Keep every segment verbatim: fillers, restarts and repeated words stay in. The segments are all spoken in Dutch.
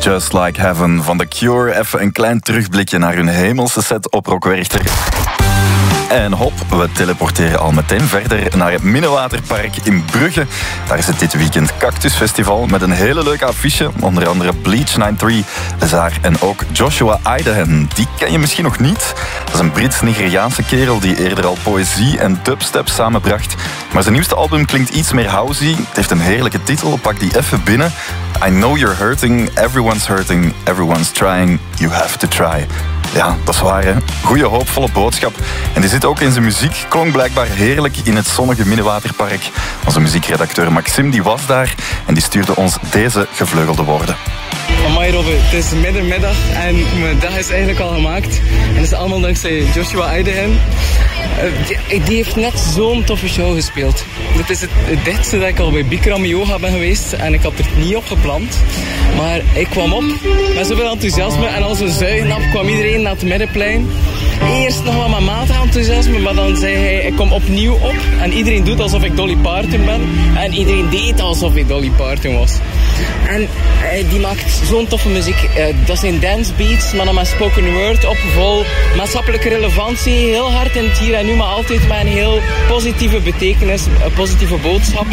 Just Like Heaven van The Cure. Even een klein terugblikje naar hun hemelse set op Rock Werchter. En hop, we teleporteren al meteen verder naar het Minnewaterpark in Brugge. Daar zit dit weekend Cactus Festival met een hele leuke affiche. Onder andere Bleach negenennegentig, Zaar en ook Joshua Idahan. Die ken je misschien nog niet. Dat is een Brits-Nigeriaanse kerel die eerder al poëzie en dubstep samenbracht. Maar zijn nieuwste album klinkt iets meer housey. Het heeft een heerlijke titel, pak die even binnen. I know you're hurting, everyone's hurting, everyone's trying, you have to try. Ja, dat is waar, hè. Goeie, hoopvolle boodschap. En die zit ook in zijn muziek. Klonk blijkbaar heerlijk in het zonnige Minnewaterpark. Onze muziekredacteur Maxime die was daar en die stuurde ons deze gevleugelde woorden. Amai Robbe, het is middenmiddag en mijn dag is eigenlijk al gemaakt. En dat is allemaal dankzij Joshua Idahan. Uh, die, die heeft net zo'n toffe show gespeeld. Dit is het, het dichtste dat ik al bij Bikram Yoga ben geweest en ik had er niet op gepland. Maar ik kwam op met zoveel enthousiasme en als een zuignap kwam iedereen naar het middenplein. Eerst nog wel met matig enthousiasme, maar dan zei hij, ik kom opnieuw op. En iedereen doet alsof ik Dolly Parton ben. En iedereen deed alsof ik Dolly Parton was. En uh, die maakt zo'n toffe muziek. Uh, dat zijn dancebeats, maar dan met spoken word op, vol maatschappelijke relevantie. Heel hard in het hier en nu, maar altijd met een heel positieve betekenis, een positieve boodschap.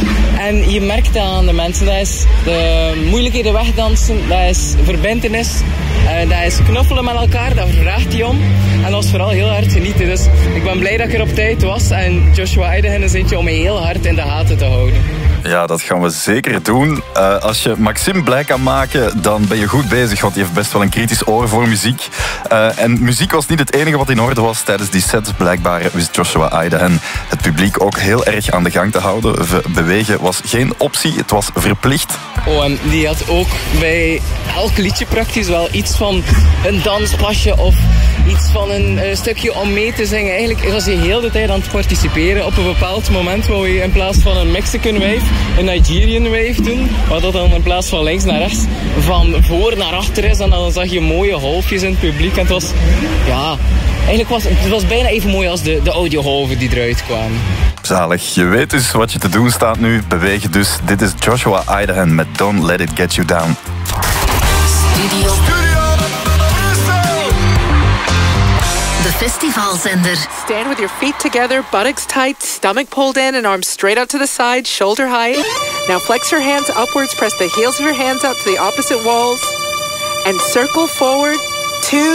En je merkt dat aan de mensen. Dat is de moeilijkheden wegdansen, dat is verbintenis, uh, dat is knuffelen met elkaar, daar vraagt hij om. En dat was vooral heel hard genieten. Dus ik ben blij dat ik er op tijd was. En Joshua Idahan is eentje om mij heel hard in de gaten te houden. Ja, dat gaan we zeker doen. Uh, als je Maxime blij kan maken, dan ben je goed bezig, want die heeft best wel een kritisch oor voor muziek. Uh, en muziek was niet het enige wat in orde was tijdens die set. Blijkbaar wist Joshua Idahan het publiek ook heel erg aan de gang te houden. Bewegen was geen optie, het was verplicht. Oh, en die had ook bij elk liedje praktisch wel iets van een danspasje of iets van een uh, stukje om mee te zingen. Eigenlijk was hij heel de tijd aan het participeren. Op een bepaald moment wou hij in plaats van een Mexican wave een Nigerian wave doen. Wat dat dan in plaats van links naar rechts van voor naar achter is. En dan zag je mooie golfjes in het publiek. En het was, ja, eigenlijk was het was bijna even mooi als de, de audiogolven die eruit kwamen. Zalig. Je weet dus wat je te doen staat nu. Bewegen dus. Dit is Joshua Idahan met Don't Let It Get You Down. Studio. The festivalzender. Stand with your feet together, buttocks tight, stomach pulled in, and arms straight out to the side, shoulder height. Now flex your hands upwards, press the heels of your hands out to the opposite walls, and circle forward, two,